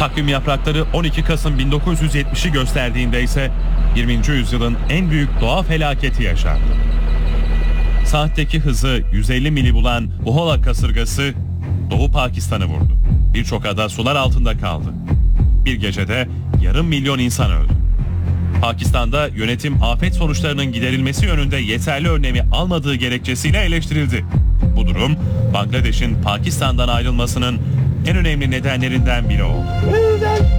Takvim yaprakları 12 Kasım 1970'i gösterdiğinde ise 20. yüzyılın en büyük doğa felaketi yaşandı. Saatteki hızı 150 mili bulan Buhola kasırgası Doğu Pakistan'ı vurdu. Birçok ada sular altında kaldı. Bir gecede yarım milyon insan öldü. Pakistan'da yönetim afet sonuçlarının giderilmesi yönünde yeterli önlemi almadığı gerekçesiyle eleştirildi. Bu durum Bangladeş'in Pakistan'dan ayrılmasının en önemli nedenlerinden biri oldu.